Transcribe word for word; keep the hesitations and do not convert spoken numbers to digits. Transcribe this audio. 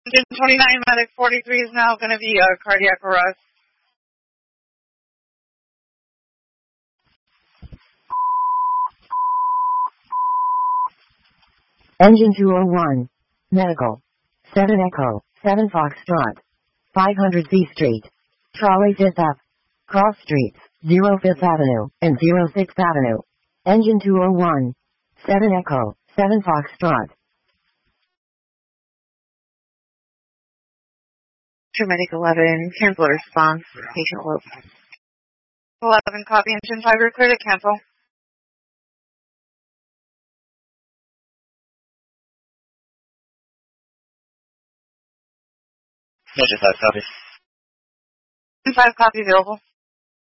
Engine twenty-nine, medic forty-three is now going to be a cardiac arrest. Engine two oh one, medical, seven Echo, seven Foxtrot, five hundred C Street, trolley fifth up, cross streets, zero fifth Avenue, and zero sixth Avenue. Engine two oh one, seven Echo, seven Foxtrot. Medic eleven, cancel response, patient loop. eleven, copy, engine five, you're clear to cancel. Engine five, copy. Engine five, copy, available.